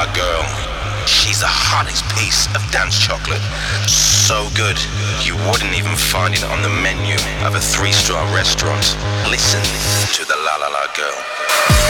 La girl. She's the hottest piece of dance chocolate. So good, you wouldn't even find it on the menu of a 3-star restaurant. Listen to the La La La girl.